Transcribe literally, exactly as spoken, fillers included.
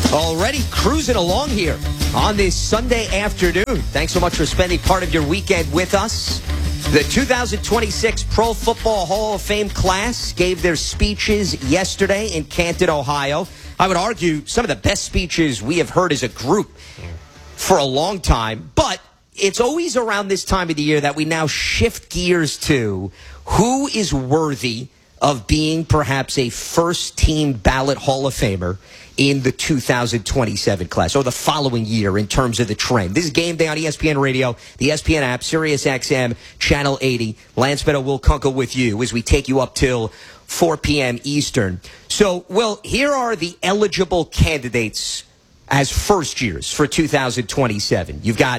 Already cruising along here on this Sunday afternoon. Thanks so much for spending part of your weekend with us. The two thousand twenty-six Pro Football Hall of Fame class gave their speeches yesterday in Canton, Ohio. I would argue some of the best speeches we have heard as a group for a long time. But it's always around this time of the year that we now shift gears to who is worthy of being perhaps a first-team ballot Hall of Famer in the two thousand twenty-seven class, or the following year in terms of the trend. This is Game Day on E S P N Radio, the E S P N app, Sirius X M, Channel eighty. Lance Meadow, Will Kunkel with you as we take you up till four p.m. Eastern. So, Will, here are the eligible candidates as first years for two thousand twenty-seven. You've got